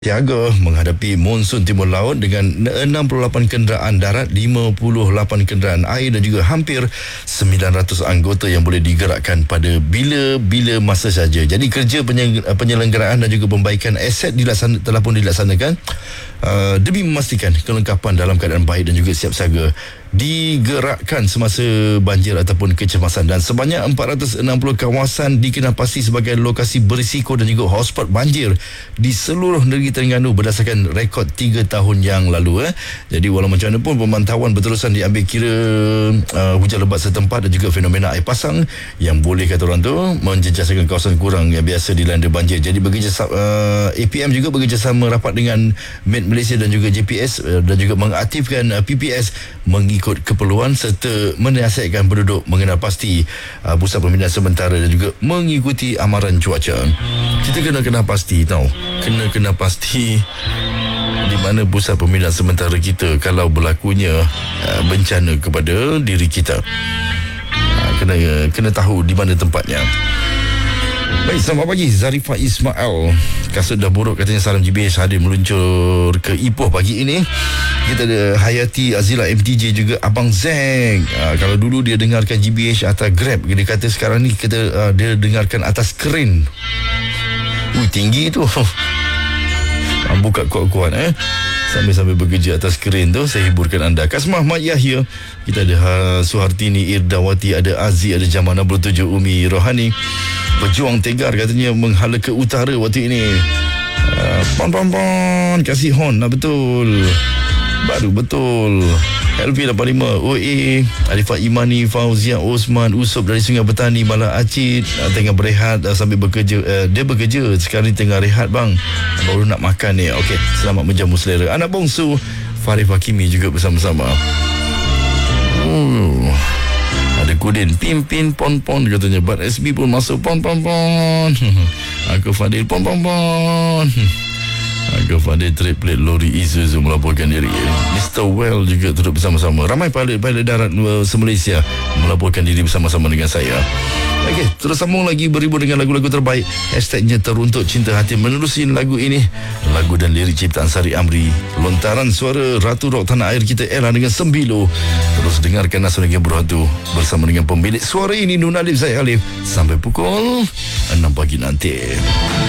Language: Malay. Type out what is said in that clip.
Siaga menghadapi monsun timur laut dengan 68 kenderaan darat, 58 kenderaan air dan juga hampir 900 anggota yang boleh digerakkan pada bila-bila masa saja. Jadi kerja penyelenggaraan dan juga pembaikan aset telah pun dilaksanakan demi memastikan kelengkapan dalam keadaan baik dan juga siap siaga digerakkan semasa banjir ataupun kecemasan, dan sebanyak 460 kawasan dikenalpasti sebagai lokasi berisiko dan juga hotspot banjir di seluruh negeri Terengganu berdasarkan rekod 3 tahun yang lalu. Jadi walau macam mana pun pemantauan berterusan diambil kira hujan lebat setempat dan juga fenomena air pasang yang boleh kata orang tu menjejasakan kawasan kurang yang biasa dilanda banjir. Jadi APM juga bekerjasama rapat dengan Met Malaysia dan juga JPS dan juga mengaktifkan PPS mengikut keperluan serta menasihatkan penduduk mengenal pasti pusat pemindahan sementara dan juga mengikuti amaran cuaca. Kita kena pasti tau, kena pasti di mana pusat pemindahan sementara kita kalau berlakunya bencana kepada diri kita. Kena tahu di mana tempatnya. Baik, selamat pagi Zarifah Ismail. Kasut dah buruk katanya. Salam GBH hadir meluncur ke Ipoh pagi ini. Kita ada Hayati Azila MTJ, juga Abang Zeng. Kalau dulu dia dengarkan GBH atas Grab, dia kata sekarang ni dia dengarkan atas keren. Tinggi tu. Buka kuat-kuat sambil bekerja atas keren tu. Saya hiburkan anda. Kasmah Mat Yahya. Kita ada Suhartini Irdawati, ada Aziz, ada Jamal 67, Umi Rohani. Pejuang tegar katanya menghala ke utara waktu ini. Pon kasih hon lah, betul. Baru betul. LV85 OA, Arifah Imani, Fauzia Osman Usop dari Sungai Petani, Mala Acid tengah berehat sambil bekerja. Dia bekerja sekarang ni, tengah rehat bang, baru nak makan ni. Okey, selamat menjamu selera. Anak bongsu Farif Hakimi juga bersama-sama. Ada Kudin Pimpin pon katanya. Bat SB pun masuk pon. Aku Fadil pon. Aku Fadil triplet lori Isuzu melaporkan diri. Mr. Well juga turut bersama-sama. Ramai pilot darat se-Malaysia melaporkan diri bersama-sama dengan saya. Okey, terus sambung lagi beribu dengan lagu-lagu terbaik. Hashtagnya teruntuk cinta hati. Menerusi lagu ini, lagu dan lirik ciptaan Sari Amri, lontaran suara Ratu Rock tanah air kita Ella dengan Sembilo. Terus dengarkan Nasional yang berhantu bersama dengan pemilik suara ini, Nun Alif Zaid Alif, sampai pukul 6 pagi nanti.